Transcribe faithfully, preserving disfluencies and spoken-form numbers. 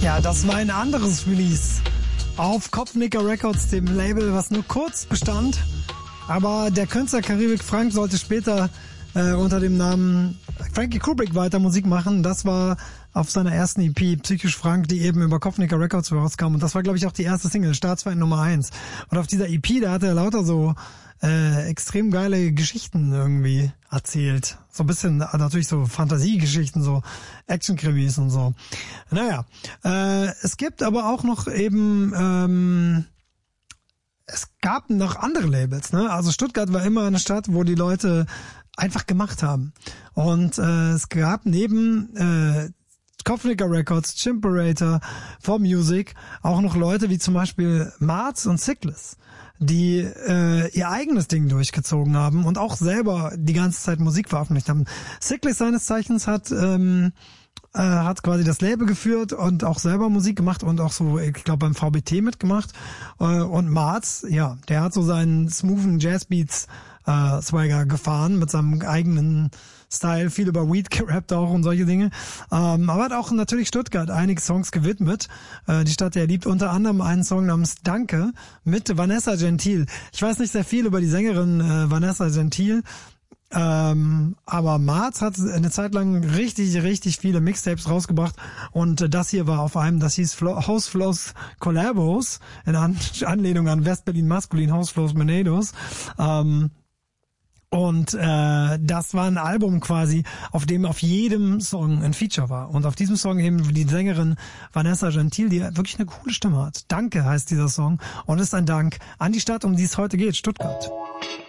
Ja, das war ein anderes Release auf Kopfnicker Records, dem Label, was nur kurz bestand. Aber der Künstler Karibik Frank sollte später äh, unter dem Namen Frankie Kubrick weiter Musik machen. Das war auf seiner ersten E P Psychisch Frank, die eben über Kopfnicker Records rauskam. Und das war, glaube ich, auch die erste Single, Staatsfeind Nummer eins. Und auf dieser E P, da hat er lauter so äh, extrem geile Geschichten irgendwie erzählt. So ein bisschen, natürlich so Fantasiegeschichten, so Action-Krimis und so. Naja, äh, es gibt aber auch noch eben, ähm, es gab noch andere Labels, ne? Also Stuttgart war immer eine Stadt, wo die Leute einfach gemacht haben. Und äh, es gab neben äh, Kopfnicker Records, Chimperator, For Music auch noch Leute wie zum Beispiel Marz und Sickles, die äh, ihr eigenes Ding durchgezogen haben und auch selber die ganze Zeit Musik veröffentlicht haben. Sickles seines Zeichens hat ähm, äh, hat quasi das Label geführt und auch selber Musik gemacht und auch so, ich glaube, beim V B T mitgemacht. Äh, und Marz, ja, der hat so seinen smoothen Jazzbeats äh, Swagger gefahren mit seinem eigenen Style, viel über Weed gerappt auch und solche Dinge. Ähm, aber hat auch natürlich Stuttgart einige Songs gewidmet. Äh, die Stadt, die er liebt, unter anderem einen Song namens Danke mit Vanessa Gentil. Ich weiß nicht sehr viel über die Sängerin äh, Vanessa Gentil, ähm, aber Marz hat eine Zeit lang richtig, richtig viele Mixtapes rausgebracht und äh, das hier war auf einem, das hieß Flo- House Flows Collabos, in An- Anlehnung an West-Berlin Maskulin, House Flows Menados. Ähm, Und äh, das war ein Album quasi, auf dem auf jedem Song ein Feature war. Und auf diesem Song eben die Sängerin Vanessa Gentil, die wirklich eine coole Stimme hat. Danke heißt dieser Song und ist ein Dank an die Stadt, um die es heute geht, Stuttgart.